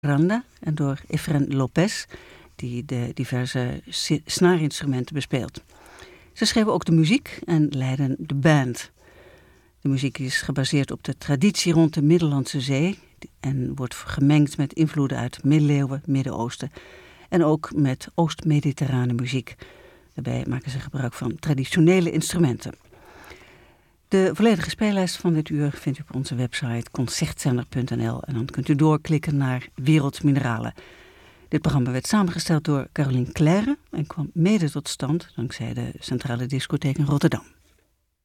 Randa en door Efren Lopez, die de diverse snaarinstrumenten bespeelt. Ze schreven ook de muziek en leidden de band. De muziek is gebaseerd op de traditie rond de Middellandse Zee en wordt gemengd met invloeden uit middeleeuwen, Midden-Oosten en ook met Oost-Mediterrane muziek. Daarbij maken ze gebruik van traditionele instrumenten. De volledige speellijst van dit uur vindt u op onze website concertzender.nl en dan kunt u doorklikken naar Wereldmineralen. Dit programma werd samengesteld door Caroline Claire en kwam mede tot stand dankzij de Centrale Discotheek in Rotterdam.